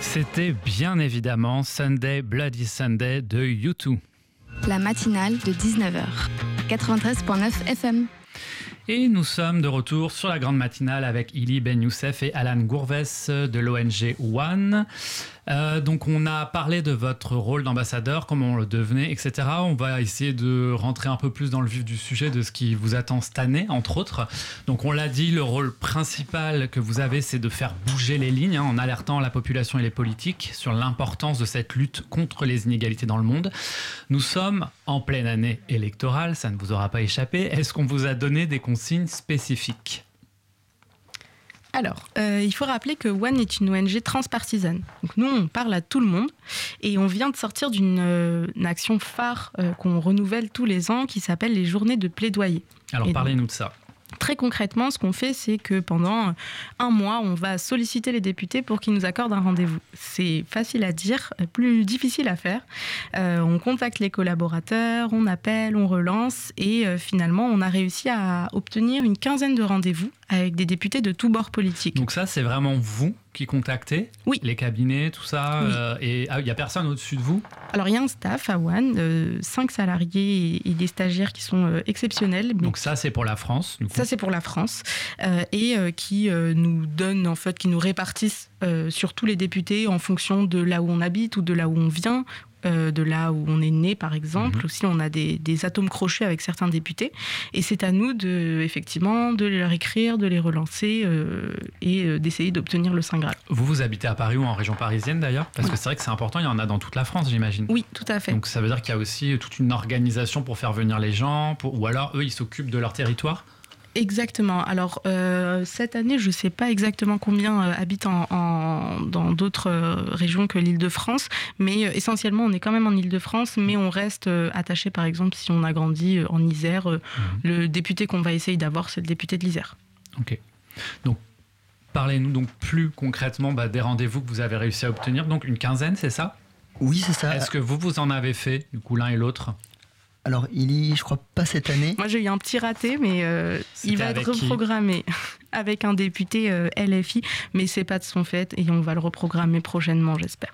C'était bien évidemment Sunday Bloody Sunday de U2. La matinale de 19h, 93.9 FM. Et nous sommes de retour sur la grande matinale avec Ili Ben Youssef et Alan Gourves de l'ONG One. Donc on a parlé de votre rôle d'ambassadeur, comment on le devenait, etc. On va essayer de rentrer un peu plus dans le vif du sujet de ce qui vous attend cette année, entre autres. Donc on l'a dit, le rôle principal que vous avez, c'est de faire bouger les lignes, en alertant la population et les politiques sur l'importance de cette lutte contre les inégalités dans le monde. Nous sommes en pleine année électorale, ça ne vous aura pas échappé. Est-ce qu'on vous a donné des consignes spécifiques ? Alors, il faut rappeler que One est une ONG transpartisane. Donc nous, on parle à tout le monde et on vient de sortir d'une action phare qu'on renouvelle tous les ans qui s'appelle les journées de plaidoyer. Alors, parlez-nous de ça. Très concrètement, ce qu'on fait, c'est que pendant un mois, on va solliciter les députés pour qu'ils nous accordent un rendez-vous. C'est facile à dire, plus difficile à faire. On contacte les collaborateurs, on appelle, on relance et finalement, on a réussi à obtenir une quinzaine de rendez-vous avec des députés de tous bords politiques. Donc ça, c'est vraiment vous qui contactez ? Oui. Les cabinets, tout ça Oui. Et il n'y a personne au-dessus de vous ? Alors, il y a un staff à One, 5 salariés et des stagiaires qui sont exceptionnels. Donc ça, c'est pour la France, du coup. Ça, c'est pour la France. Et qui nous donnent, en fait, qui nous répartissent sur tous les députés en fonction de là où on habite ou de là où on vient, de là où on est né, par exemple. Aussi, on a des atomes crochus avec certains députés. Et c'est à nous, effectivement, de leur écrire, de les relancer et d'essayer d'obtenir le Saint Graal. Vous habitez à Paris ou en région parisienne, d'ailleurs ? Parce que c'est vrai que c'est important, il y en a dans toute la France, j'imagine. Oui, tout à fait. Donc ça veut dire qu'il y a aussi toute une organisation pour faire venir les gens, ou alors eux, ils s'occupent de leur territoire ? Exactement. Alors, cette année, je ne sais pas exactement combien habitent dans d'autres régions que l'Île-de-France, mais essentiellement, on est quand même en Île-de-France, mais on reste attaché, par exemple, si on a grandi en Isère. Le député qu'on va essayer d'avoir, c'est le député de l'Isère. Ok. Donc, parlez-nous donc plus concrètement des rendez-vous que vous avez réussi à obtenir. Donc, une quinzaine, c'est ça ? Oui, c'est ça. Est-ce que vous en avez fait, du coup, l'un et l'autre ? Alors, je crois pas cette année. Moi, j'ai eu un petit raté, mais il va être reprogrammé avec un député LFI, mais c'est pas de son fait et on va le reprogrammer prochainement, j'espère.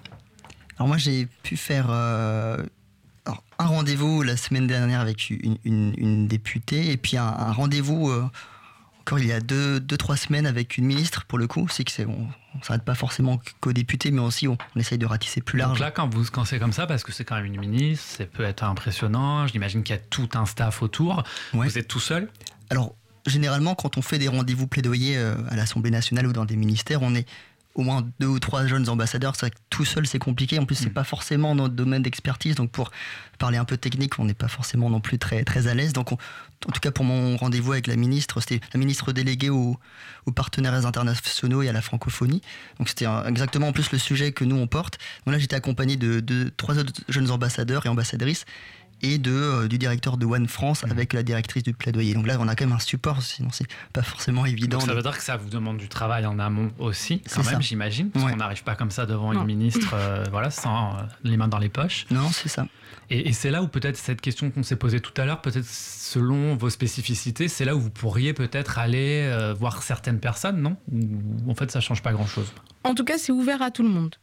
Alors moi, j'ai pu faire un rendez-vous la semaine dernière avec une députée et puis un rendez-vous encore il y a 2-3 semaines avec une ministre, pour le coup. C'est que on s'arrête pas forcément qu'aux députés, mais aussi on essaye de ratisser plus large. Donc là, quand c'est comme ça, parce que c'est quand même une ministre, ça peut être impressionnant. J'imagine qu'il y a tout un staff autour. Ouais. Vous êtes tout seul ? Alors, généralement, quand on fait des rendez-vous plaidoyer à l'Assemblée nationale ou dans des ministères, on est au moins 2 ou 3 jeunes ambassadeurs. C'est vrai que tout seul, c'est compliqué. En plus, c'est pas forcément notre domaine d'expertise. Donc, pour parler un peu technique, on n'est pas forcément non plus très, très à l'aise. Donc, en tout cas, pour mon rendez-vous avec la ministre, c'était la ministre déléguée aux partenaires internationaux et à la francophonie. Donc, c'était exactement en plus le sujet que nous, on porte. Donc là, j'étais accompagné de 3 autres jeunes ambassadeurs et ambassadrices et du directeur de One France avec la directrice du plaidoyer. Donc là, on a quand même un support, sinon c'est pas forcément évident. Donc ça veut dire que ça vous demande du travail en amont aussi, quand même, j'imagine, parce qu'on n'arrive pas comme ça devant une ministre sans les mains dans les poches. Non, c'est ça. Et c'est là où peut-être cette question qu'on s'est posée tout à l'heure, peut-être selon vos spécificités, c'est là où vous pourriez peut-être aller voir certaines personnes, non ? Ou en fait, ça change pas grand-chose ? En tout cas, c'est ouvert à tout le monde.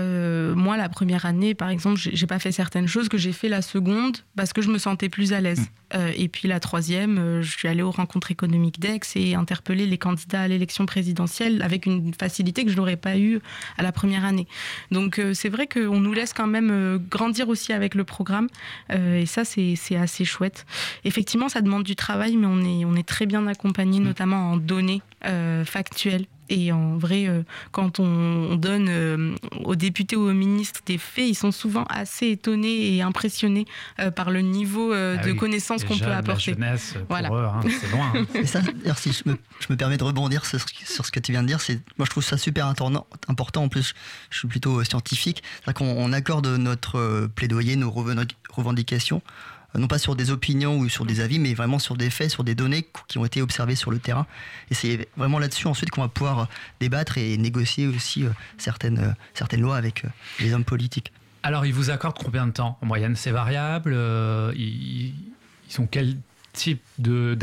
Moi, la première année, par exemple, j'ai pas fait certaines choses que j'ai fait la seconde parce que je me sentais plus à l'aise. Et puis la troisième, je suis allée aux rencontres économiques d'Aix et interpeller les candidats à l'élection présidentielle avec une facilité que je n'aurais pas eue à la première année. Donc c'est vrai qu'on nous laisse quand même grandir aussi avec le programme. Et ça, c'est assez chouette. Effectivement, ça demande du travail, mais on est très bien accompagné, notamment en données factuelles. Et en vrai, quand on donne aux députés ou aux ministres des faits, ils sont souvent assez étonnés et impressionnés par le niveau de connaissances qu'on peut apporter. La jeunesse, pour voilà. eux, c'est loin. Et ça, d'ailleurs, si je me permets de rebondir sur ce que tu viens de dire, moi je trouve ça super important. En plus, je suis plutôt scientifique. C'est-à-dire qu'on accorde notre plaidoyer, nos revendications, non pas sur des opinions ou sur des avis, mais vraiment sur des faits, sur des données qui ont été observées sur le terrain. Et c'est vraiment là-dessus ensuite qu'on va pouvoir débattre et négocier aussi certaines lois avec les hommes politiques. Alors, ils vous accordent combien de temps ? En moyenne, c'est variable. Ils ont quel type d'accueil ?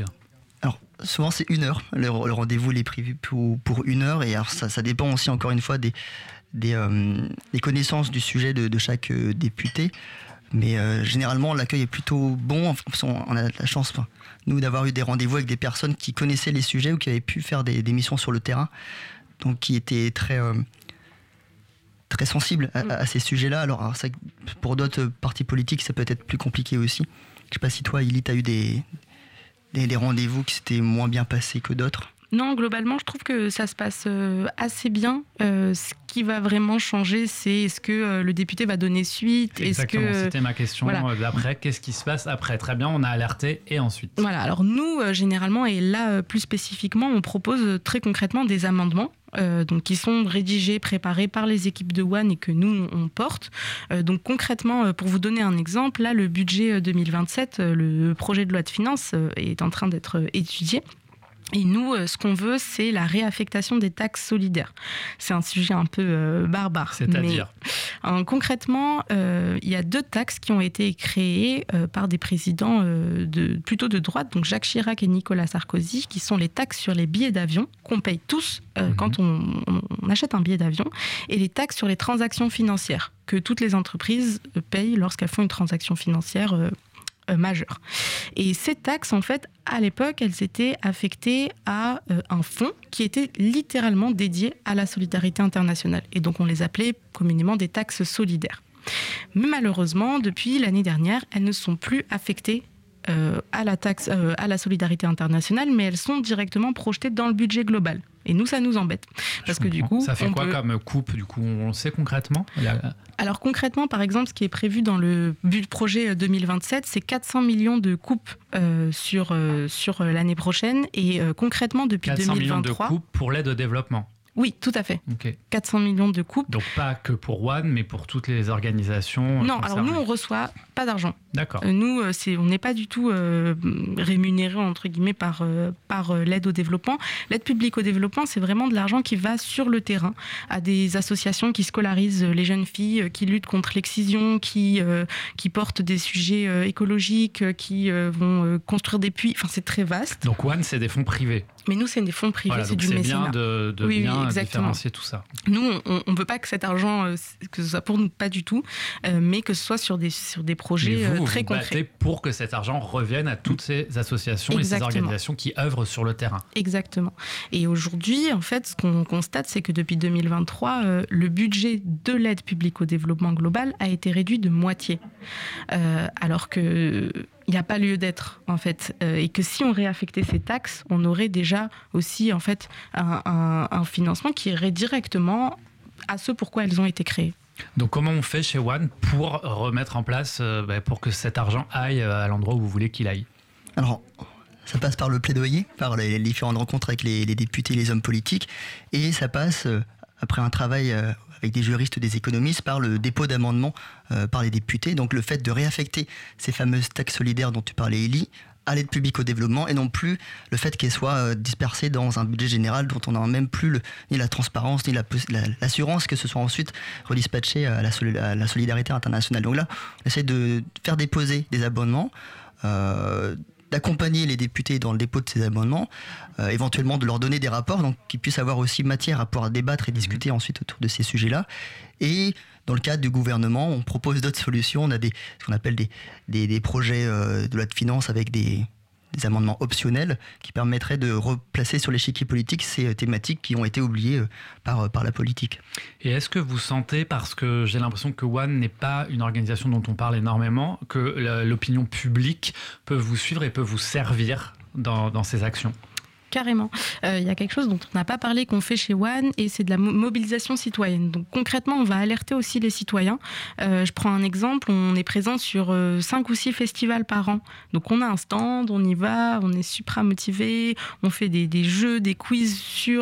Alors, souvent, c'est 1 heure. Le rendez-vous il est prévu pour 1 heure. Et alors, ça dépend aussi, encore une fois, des connaissances du sujet de chaque député. Mais généralement, l'accueil est plutôt bon. On a la chance, nous, d'avoir eu des rendez-vous avec des personnes qui connaissaient les sujets ou qui avaient pu faire des missions sur le terrain, donc qui étaient très sensibles à ces sujets-là. Alors ça, pour d'autres partis politiques, ça peut être plus compliqué aussi. Je ne sais pas si toi, Élie, tu as eu des rendez-vous qui s'étaient moins bien passés que d'autres. Non, globalement, je trouve que ça se passe assez bien. Ce qui va vraiment changer, c'est est-ce que le député va donner suite ? Exactement, c'était ma question. Voilà. D'après, qu'est-ce qui se passe après ? Très bien, on a alerté et ensuite ? Voilà, alors nous, généralement, et là plus spécifiquement, on propose très concrètement des amendements. Donc qui sont rédigés, préparés par les équipes de One et que nous on porte. Donc concrètement, pour vous donner un exemple, là le budget 2027, le projet de loi de finances est en train d'être étudié. Et nous, ce qu'on veut, c'est la réaffectation des taxes solidaires. C'est un sujet un peu barbare. C'est-à-dire ? Concrètement, il y a 2 taxes qui ont été créées par des présidents plutôt de droite, donc Jacques Chirac et Nicolas Sarkozy, qui sont les taxes sur les billets d'avion qu'on paye tous quand on achète un billet d'avion, et les taxes sur les transactions financières que toutes les entreprises payent lorsqu'elles font une transaction financière majeure. Et ces taxes, en fait, à l'époque, elles étaient affectées à un fonds qui était littéralement dédié à la solidarité internationale. Et donc, on les appelait communément des taxes solidaires. Mais malheureusement, depuis l'année dernière, elles ne sont plus affectées à la solidarité internationale, mais elles sont directement projetées dans le budget global. Et nous, ça nous embête. Parce que du coup, ça fait quoi comme coupe, du coup, on le sait concrètement ? Alors concrètement, par exemple, ce qui est prévu dans le projet 2027, c'est 400 millions de coupes sur l'année prochaine. Et concrètement, depuis 400 2023... millions de coupes pour l'aide au développement. Oui, tout à fait. Okay. 400 millions de coupes. Donc pas que pour One, mais pour toutes les organisations. Non, alors nous, on ne reçoit pas d'argent. D'accord. Nous, on n'est pas du tout rémunérés, entre guillemets, par l'aide au développement. L'aide publique au développement, c'est vraiment de l'argent qui va sur le terrain à des associations qui scolarisent les jeunes filles, qui luttent contre l'excision, qui portent des sujets écologiques, qui vont construire des puits. Enfin, c'est très vaste. Donc One, c'est des fonds privés. Mais nous, c'est des fonds privés, voilà, c'est du mécénat. Bien de bien différencier tout ça. Nous, on ne veut pas que cet argent, que ce soit pour nous, pas du tout, mais que ce soit sur des projets très concrets. Battez pour que cet argent revienne à toutes ces associations et ces organisations qui œuvrent sur le terrain. Exactement. Et aujourd'hui, en fait, ce qu'on constate, c'est que depuis 2023, le budget de l'aide publique au développement global a été réduit de moitié. Alors que... il n'y a pas lieu d'être, en fait. Et que si on réaffectait ces taxes, on aurait déjà aussi, en fait, un financement qui irait directement à ce pourquoi elles ont été créées. Donc, comment on fait chez One pour remettre en place, pour que cet argent aille à l'endroit où vous voulez qu'il aille ? Alors, ça passe par le plaidoyer, par les différentes rencontres avec les députés et les hommes politiques. Et ça passe, après un travail... avec des juristes, des économistes, par le dépôt d'amendements par les députés. Donc le fait de réaffecter ces fameuses taxes solidaires dont tu parlais, Élie, à l'aide publique au développement, et non plus le fait qu'elles soient dispersées dans un budget général dont on n'a même plus ni la transparence, ni l'assurance que ce soit ensuite redispatché à la solidarité internationale. Donc là, on essaie de faire déposer des amendements, d'accompagner les députés dans le dépôt de ces amendements, éventuellement de leur donner des rapports, donc qu'ils puissent avoir aussi matière à pouvoir débattre et discuter ensuite autour de ces sujets-là. Et dans le cadre du gouvernement, on propose d'autres solutions. On a ce qu'on appelle des projets de loi de finances avec des amendements optionnels qui permettraient de replacer sur l'échiquier politique ces thématiques qui ont été oubliées par la politique. Et est-ce que vous sentez, parce que j'ai l'impression que One n'est pas une organisation dont on parle énormément, que l'opinion publique peut vous suivre et peut vous servir dans ces actions ? Carrément. Il y a quelque chose dont on n'a pas parlé qu'on fait chez One et c'est de la mobilisation citoyenne. Donc concrètement, on va alerter aussi les citoyens. Je prends un exemple, on est présent sur 5 ou 6 festivals par an. Donc on a un stand, on y va, on est super motivé, on fait des jeux, des quiz sur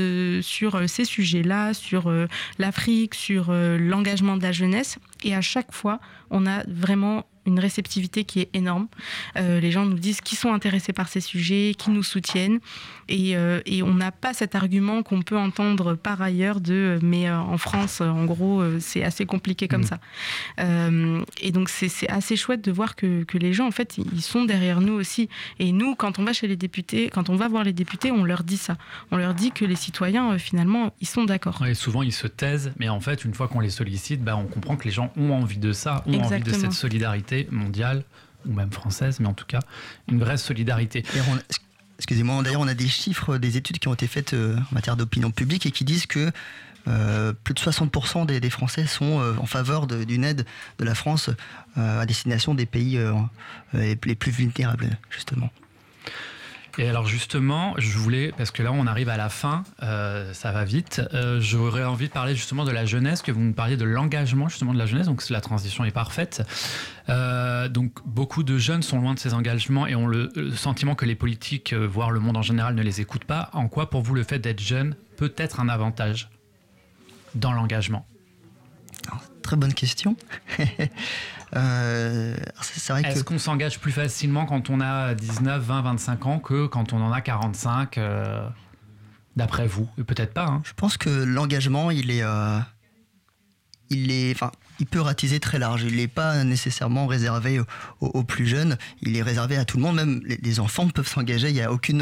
ces sujets-là, sur l'Afrique, sur l'engagement de la jeunesse. Et à chaque fois, on a vraiment une réceptivité qui est énorme. Les gens nous disent qu'ils sont intéressés par ces sujets, qu'ils nous soutiennent. Et on n'a pas cet argument qu'on peut entendre par ailleurs mais en France, en gros, c'est assez compliqué comme ça. Et donc, c'est assez chouette de voir que les gens, en fait, ils sont derrière nous aussi. Et nous, quand on va chez les députés, quand on va voir les députés, on leur dit ça. On leur dit que les citoyens, finalement, ils sont d'accord. Et souvent, ils se taisent, mais en fait, une fois qu'on les sollicite, on comprend que les gens ont envie de ça, ont envie de cette solidarité mondiale, ou même française, mais en tout cas, une vraie solidarité. Excusez-moi, d'ailleurs, on a des chiffres, des études qui ont été faites en matière d'opinion publique et qui disent que plus de 60% des Français sont en faveur d'une aide de la France à destination des pays les plus vulnérables, justement. Et alors justement, je voulais, parce que là on arrive à la fin, ça va vite, j'aurais envie de parler justement de la jeunesse, que vous nous parliez de l'engagement justement de la jeunesse, donc la transition est parfaite. Donc beaucoup de jeunes sont loin de ces engagements et ont le sentiment que les politiques, voire le monde en général, ne les écoutent pas. En quoi pour vous le fait d'être jeune peut être un avantage dans l'engagement ? Très bonne question. C'est vrai Est-ce qu'on s'engage plus facilement quand on a 19, 20, 25 ans que quand on en a 45 d'après vous ? Peut-être pas. Hein. Je pense que l'engagement, il peut ratisser très large. Il n'est pas nécessairement réservé aux plus jeunes. Il est réservé à tout le monde. Même les enfants peuvent s'engager. Il n'y a aucune